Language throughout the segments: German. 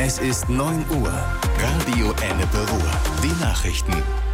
Es ist 9 Uhr. Radio Ennepe Ruhr. Die Nachrichten.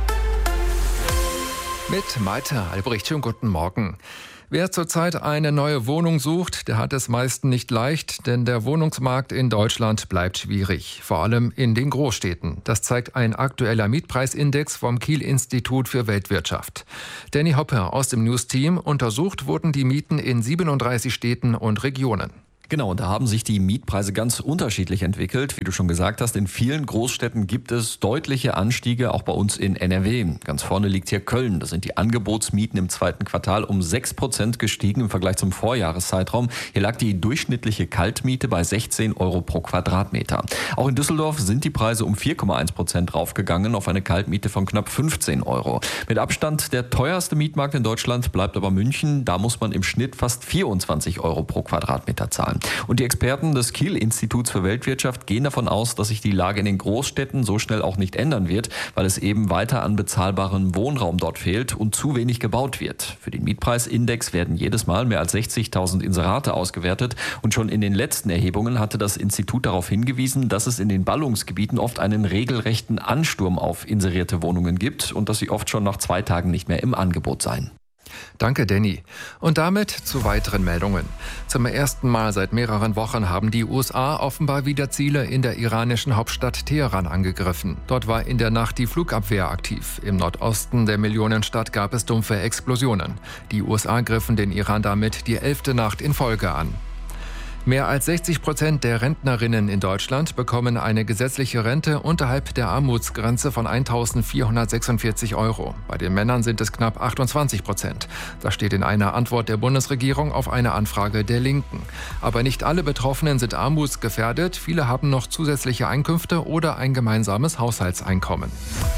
Mit Malte Albrecht. Schönen guten Morgen. Wer zurzeit eine neue Wohnung sucht, der hat es meist nicht leicht, denn der Wohnungsmarkt in Deutschland bleibt schwierig, vor allem in den Großstädten. Das zeigt ein aktueller Mietpreisindex vom Kiel-Institut für Weltwirtschaft. Danny Hoppe aus dem News-Team: Untersucht wurden die Mieten in 37 Städten und Regionen. Genau, und da haben sich die Mietpreise ganz unterschiedlich entwickelt. Wie du schon gesagt hast, in vielen Großstädten gibt es deutliche Anstiege, auch bei uns in NRW. Ganz vorne liegt hier Köln. Da sind die Angebotsmieten im zweiten Quartal um 6% gestiegen im Vergleich zum Vorjahreszeitraum. Hier lag die durchschnittliche Kaltmiete bei 16 Euro pro Quadratmeter. Auch in Düsseldorf sind die Preise um 4,1% raufgegangen auf eine Kaltmiete von knapp 15 Euro. Mit Abstand der teuerste Mietmarkt in Deutschland bleibt aber München. Da muss man im Schnitt fast 24 Euro pro Quadratmeter zahlen. Und die Experten des Kiel-Instituts für Weltwirtschaft gehen davon aus, dass sich die Lage in den Großstädten so schnell auch nicht ändern wird, weil es eben weiter an bezahlbarem Wohnraum dort fehlt und zu wenig gebaut wird. Für den Mietpreisindex werden jedes Mal mehr als 60.000 Inserate ausgewertet. Und schon in den letzten Erhebungen hatte das Institut darauf hingewiesen, dass es in den Ballungsgebieten oft einen regelrechten Ansturm auf inserierte Wohnungen gibt und dass sie oft schon nach 2 Tagen nicht mehr im Angebot seien. Danke, Danny. Und damit zu weiteren Meldungen. Zum ersten Mal seit mehreren Wochen haben die USA offenbar wieder Ziele in der iranischen Hauptstadt Teheran angegriffen. Dort war in der Nacht die Flugabwehr aktiv. Im Nordosten der Millionenstadt gab es dumpfe Explosionen. Die USA griffen den Iran damit die 11. Nacht in Folge an. Mehr als 60% der Rentnerinnen in Deutschland bekommen eine gesetzliche Rente unterhalb der Armutsgrenze von 1.446 Euro. Bei den Männern sind es knapp 28%. Das steht in einer Antwort der Bundesregierung auf eine Anfrage der Linken. Aber nicht alle Betroffenen sind armutsgefährdet. Viele haben noch zusätzliche Einkünfte oder ein gemeinsames Haushaltseinkommen.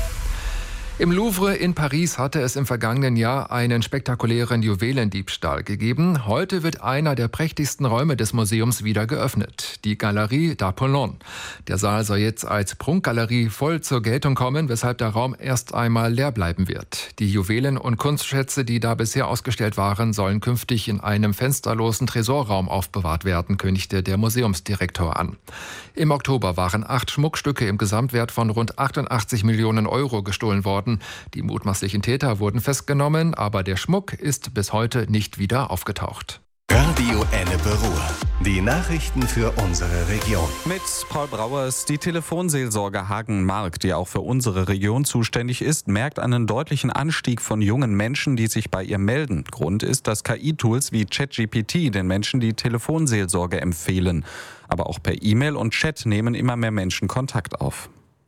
Im Louvre in Paris hatte es im vergangenen Jahr einen spektakulären Juwelendiebstahl gegeben. Heute wird einer der prächtigsten Räume des Museums wieder geöffnet, die Galerie d'Apollon. Der Saal soll jetzt als Prunkgalerie voll zur Geltung kommen, weshalb der Raum erst einmal leer bleiben wird. Die Juwelen und Kunstschätze, die da bisher ausgestellt waren, sollen künftig in einem fensterlosen Tresorraum aufbewahrt werden, kündigte der Museumsdirektor an. Im Oktober waren 8 Schmuckstücke im Gesamtwert von rund 88 Millionen Euro gestohlen worden. Die mutmaßlichen Täter wurden festgenommen, aber der Schmuck ist bis heute nicht wieder aufgetaucht. Radio Ennepe Ruhr. Die Nachrichten für unsere Region. Mit Paul Brauers. Die Telefonseelsorge Hagen-Mark, die auch für unsere Region zuständig ist, merkt einen deutlichen Anstieg von jungen Menschen, die sich bei ihr melden. Grund ist, dass KI-Tools wie ChatGPT den Menschen die Telefonseelsorge empfehlen. Aber auch per E-Mail und Chat nehmen immer mehr Menschen Kontakt auf.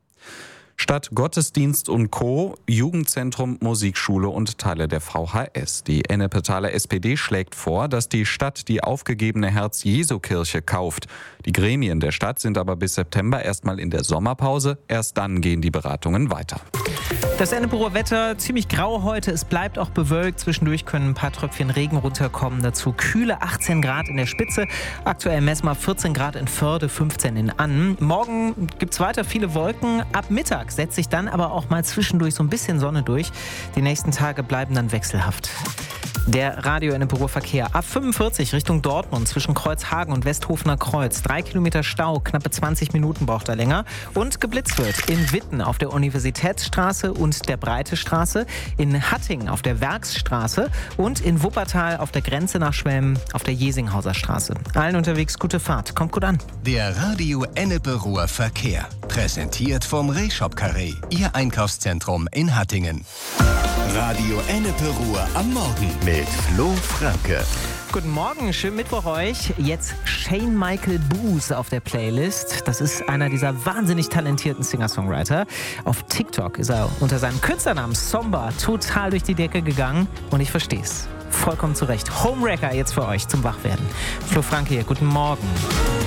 Statt Gottesdienst und Co., Jugendzentrum, Musikschule und Teile der VHS. Die Ennepetaler SPD schlägt vor, dass die Stadt die aufgegebene Herz-Jesu-Kirche kauft. Die Gremien der Stadt sind aber bis September erstmal in der Sommerpause. Erst dann gehen die Beratungen weiter. Das Ennepeer Wetter ziemlich grau heute. Es bleibt auch bewölkt. Zwischendurch können ein paar Tröpfchen Regen runterkommen. Dazu kühle 18 Grad in der Spitze. Aktuell messen wir 14 Grad in Förde, 15 in Annen. Morgen gibt es weiter viele Wolken. Ab Mittag setzt sich dann aber auch mal zwischendurch so ein bisschen Sonne durch. Die nächsten Tage bleiben dann wechselhaft. Der Radio Ennepeer Verkehr A45 Richtung Dortmund zwischen Kreuzhagen und Westhofener Kreuz. 3 Kilometer Stau, knappe 20 Minuten braucht er länger. Und geblitzt wird in Witten auf der Universitätsstraße und der Breite Straße, in Hattingen auf der Werksstraße und in Wuppertal auf der Grenze nach Schwelm auf der Jesinghauser Straße. Allen unterwegs gute Fahrt. Kommt gut an. Der Radio Ennepe Verkehr. Präsentiert vom Reshop Carré. Ihr Einkaufszentrum in Hattingen. Radio Ennepe am Morgen mit Flo Franke. Guten Morgen, schönen Mittwoch euch. Jetzt Shane Michael Booth auf der Playlist. Das ist einer dieser wahnsinnig talentierten Singer-Songwriter. Auf TikTok ist er unter seinem Künstlernamen Somba total durch die Decke gegangen. Und ich verstehe es. Vollkommen zu Recht. Homewrecker jetzt für euch zum Wachwerden. Flo Franke hier, guten Morgen.